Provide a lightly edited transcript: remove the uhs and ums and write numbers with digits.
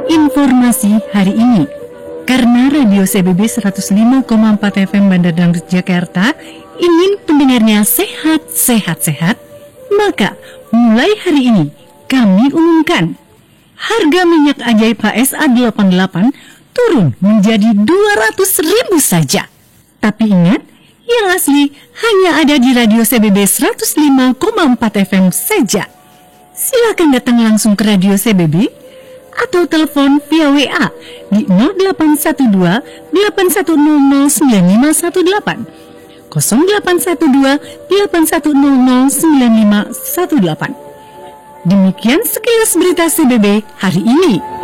Informasi hari ini. Karena Radio CBB 105,4 FM Bandar Dangdut Jakarta ingin pendengarnya sehat, maka mulai hari ini kami umumkan harga minyak ajaib HSA 88 turun menjadi 200.000 saja. Tapi ingat, yang asli hanya ada di Radio CBB 105,4 FM saja. Silakan datang langsung ke Radio CBB atau telepon via WA di 0812 8100 9518 0812 8100 9518. Demikian sekilas berita CBB hari ini.